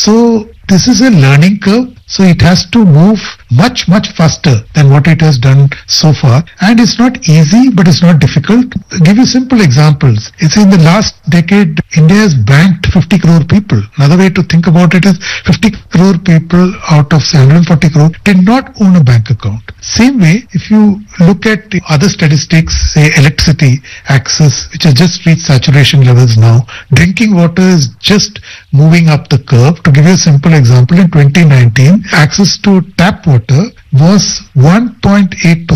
So this is a learning curve. So it has to move much faster than what it has done so far. And it's not easy, but it's not difficult. I'll give you simple examples. It's in the last decade, India has banked 50 crore people. Another way to think about it is 50 crore people out of 740 crore did not own a bank account. Same way, if you look at the other statistics, say electricity access, which has just reached saturation levels now, drinking water is just moving up the curve. To give you a simple example, in 2019, access to tap water was 1.8%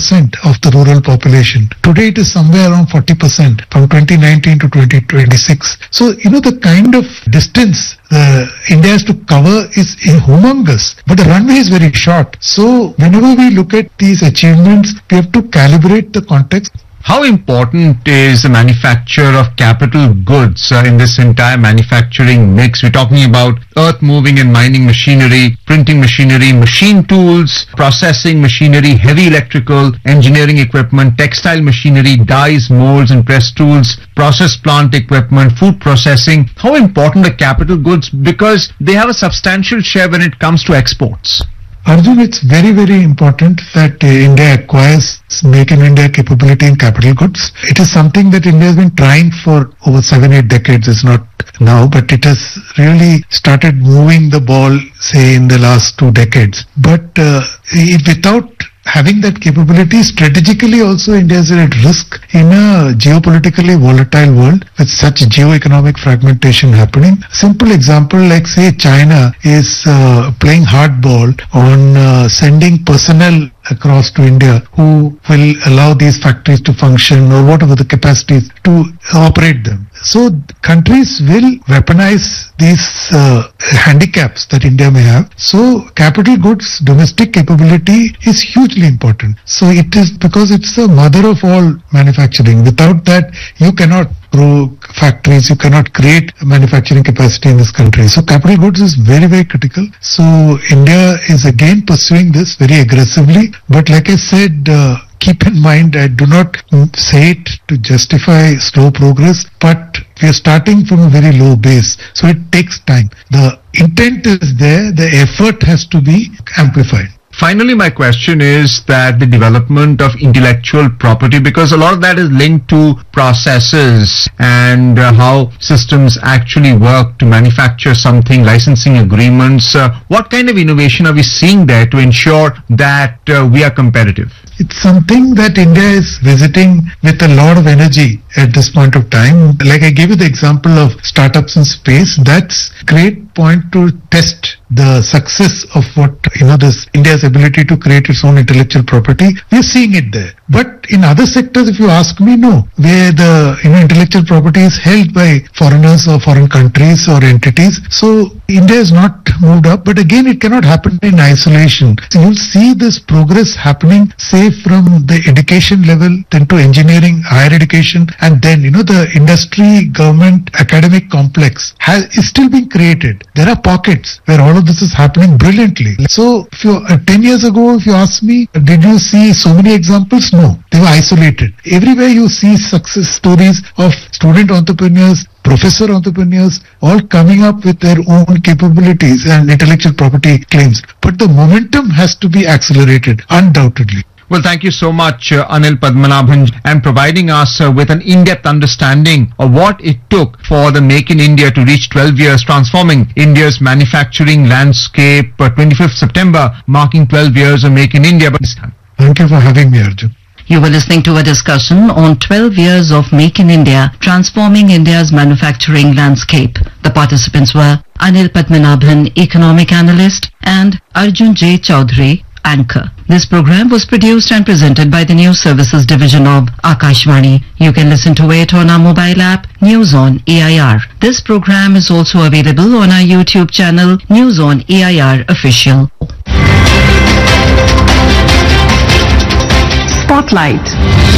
of the rural population. Today it is somewhere around 40% from 2019 to 2026. So, the kind of distance India has to cover is humongous, but the runway is very short. So, whenever we look at these achievements, we have to calibrate the context. How important is the manufacture of capital goods in this entire manufacturing mix? We're talking about earth moving and mining machinery, printing machinery, machine tools, processing machinery, heavy electrical, engineering equipment, textile machinery, dyes, molds and press tools, process plant equipment, food processing. How important are capital goods? Because they have a substantial share when it comes to exports. Arjun, it's very, very important that India acquires Make in India capability in capital goods. It is something that India has been trying for over 7-8 decades. It's not now, but it has really started moving the ball, say, in the last 2 decades. But without having that capability, strategically also India is at risk in a geopolitically volatile world with such geo-economic fragmentation happening. Simple example, like say China is playing hardball on sending personnel across to India who will allow these factories to function or whatever the capacities to operate them. So countries will weaponize these handicaps that India may have. So capital goods, domestic capability is hugely important. So it is because it's the mother of all manufacturing. Without that, you cannot grow factories, you cannot create manufacturing capacity in this country. So capital goods is very, very critical. So India is again pursuing this very aggressively. But like I said, keep in mind, I do not say it to justify slow progress, but we are starting from a very low base. So it takes time. The intent is there, the effort has to be amplified. Finally, my question is that the development of intellectual property, because a lot of that is linked to processes and how systems actually work to manufacture something, licensing agreements. What kind of innovation are we seeing there to ensure that we are competitive? It's something that India is visiting with a lot of energy at this point of time. Like I gave you the example of startups in space, that's great point to test the success of what, this India's ability to create its own intellectual property. We're seeing it there. But in other sectors, if you ask me, no, where the intellectual property is held by foreigners or foreign countries or entities. So India has not moved up, but again, it cannot happen in isolation. So you'll see this progress happening, say, from the education level, then to engineering, higher education, and then, the industry, government, academic complex is still being created. There are pockets where all of this is happening brilliantly. So, 10 years ago, if you ask me, did you see so many examples? No, they were isolated. Everywhere you see success stories of student entrepreneurs, professor entrepreneurs, all coming up with their own capabilities and intellectual property claims. But the momentum has to be accelerated, undoubtedly. Well, thank you so much, Anil Padmanabhan, and providing us with an in-depth understanding of what it took for the Make in India to reach 12 years, transforming India's manufacturing landscape. 25th September, marking 12 years of Make in India. But this time. Thank you for having me, Arjun. You were listening to a discussion on 12 years of Make in India, transforming India's manufacturing landscape. The participants were Anil Padmanabhan, economic analyst, and Arjun J. Chaudhary, anchor. This program was produced and presented by the News Services Division of Akashvani. You can listen to it on our mobile app, News on AIR. This program is also available on our YouTube channel, News on AIR Official. Spotlight.